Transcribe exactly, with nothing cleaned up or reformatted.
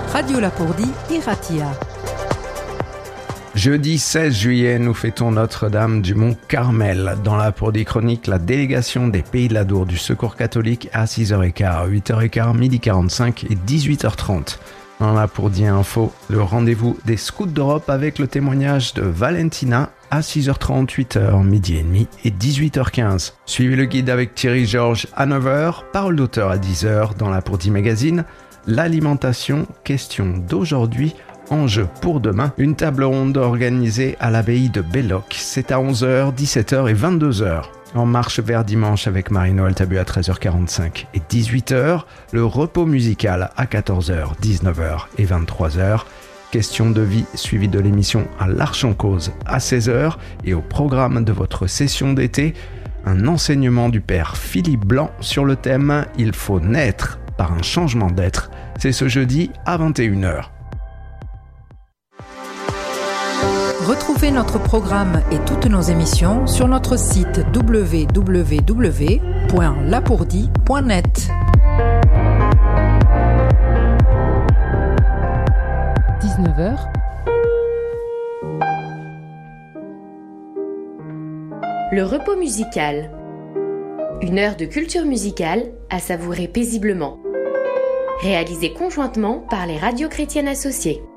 Radio Lapourdie, Iratia. Jeudi seize juillet, nous fêtons Notre-Dame du Mont-Carmel. Dans la Lapourdie Chronique, la délégation des Pays de l'Adour du Secours catholique à six heures quinze, huit heures quinze, midi quarante-cinq et dix-huit heures trente. Dans la Lapourdie Info, le rendez-vous des Scouts d'Europe avec le témoignage de Valentina à six heures trente, huit heures, midi et demi et dix-huit heures quinze. Suivez le guide avec Thierry Georges à neuf heures, parole d'auteur à dix heures dans la Lapourdie Magazine, l'alimentation, question d'aujourd'hui, enjeu pour demain, une table ronde organisée à l'abbaye de Belloc. C'est à onze heures, dix-sept heures et vingt-deux heures. En marche vers dimanche avec Marie-Noël Tabu à treize heures quarante-cinq et dix-huit heures, le repos musical à quatorze heures, dix-neuf heures et vingt-trois heures. Question de vie suivie de l'émission à l'Arche en Cause à seize heures et au programme de votre session d'été, un enseignement du père Philippe Blanc sur le thème « Il faut naître par un changement d'être ». C'est ce jeudi à vingt et une heures. Retrouvez notre programme et toutes nos émissions sur notre site w w w point lapourdie point net. dix-neuf heures. Le repos musical. Une heure de culture musicale à savourer paisiblement. Réalisée conjointement par les radios chrétiennes associées.